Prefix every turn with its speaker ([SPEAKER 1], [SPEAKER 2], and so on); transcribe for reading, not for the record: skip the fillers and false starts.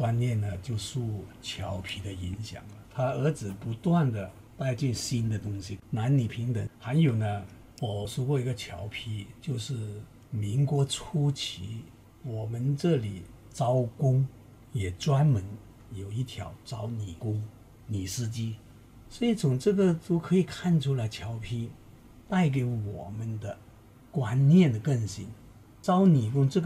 [SPEAKER 1] 观念呢就受乔皮的影响了。他儿子不断的带进新的东西，男女平等。还有呢，我说过一个乔皮，就是民国初期我们这里招工也专门有一条招女工、女司机，所以从这个都可以看出来乔皮带给我们的观念的更新。招女工这个